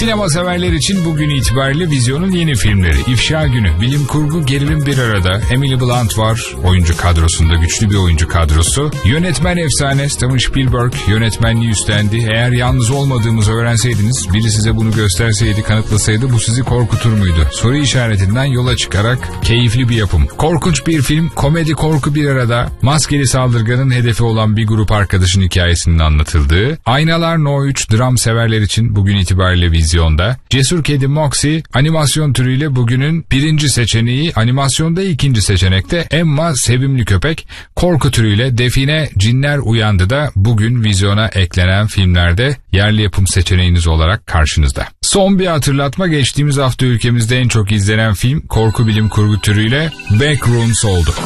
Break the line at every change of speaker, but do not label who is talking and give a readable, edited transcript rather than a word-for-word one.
Sinema severler için bugün itibariyle vizyonun yeni filmleri. İfşa Günü, bilim kurgu, gerilim bir arada. Emily Blunt var oyuncu kadrosunda, güçlü bir oyuncu kadrosu. Yönetmen efsane Steven Spielberg yönetmenliği üstlendi. Eğer yalnız olmadığımızı öğrenseydiniz, biri size bunu gösterseydi, kanıtlasaydı bu sizi korkutur muydu? Soru işaretinden yola çıkarak keyifli bir yapım. Korkunç bir film, komedi korku bir arada. Maskeli saldırganın hedefi olan bir grup arkadaşın hikayesinin anlatıldığı. Aynalar No 3 dram severler için bugün itibariyle vizyonda. Cesur Kedi Moxie animasyon türüyle bugünün birinci seçeneği, animasyonda ikinci seçenekte Emma Sevimli Köpek. Korku türüyle Define Cinler Uyandı da bugün vizyona eklenen filmlerde yerli yapım seçeneğiniz olarak karşınızda. Son bir hatırlatma, geçtiğimiz hafta ülkemizde en çok izlenen film korku bilim kurgu türüyle Backrooms oldu.